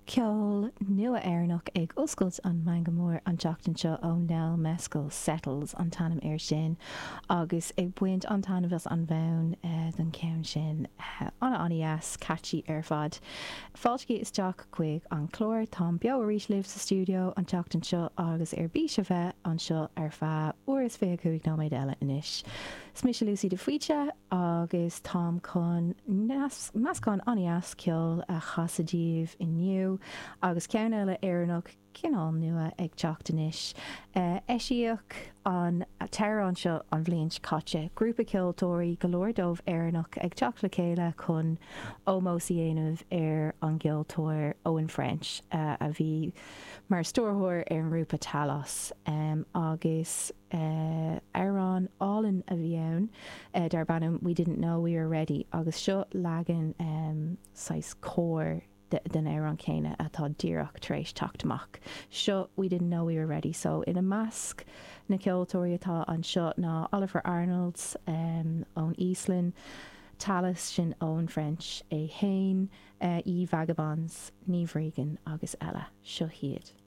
Ceol nua éireannach ag oscailt an Mangamór an teachtain seo ó Nell Mescal Settles an tanam air sin agus ag buint an tanamhas an bhain den ceann sin anna anías catchy ar fad. Fáiltí is teach chuig an chlór tá beo a rís libh sa stúdio an teachtain seo agus ar bís a bheith an seo ar feadh uair is fé chuig nóméid eile inis. Smisha Lucy de Fuite agus Tom chun meascán anías ceol a chasadíomh inniu agus ceann eile éireannach cinál nua ag teachtanis. Eisiíoch an tearán seo an bhliaint caite. Grúpa ceoltóirí go leor dómh éireannach ag teach le chéile chun ómósaíanamh ar an gceoltóir Owen French a bhí mar stórthóir ar an rúpa talas agus Arán Allen a bhí ann dar bannam We Didn't Know We Were Ready agus seo legan sais cór den Arán céine atá díreach tar éis teachtamach. Seo We Didn't Know We Were Ready. So in a measc na ceoltóirí atá an seo ná Oliver Arnolds ón Ísland, talas sin Owen French é hain, í Vagabonds, Niamh Regan agus eile. Seo hiad.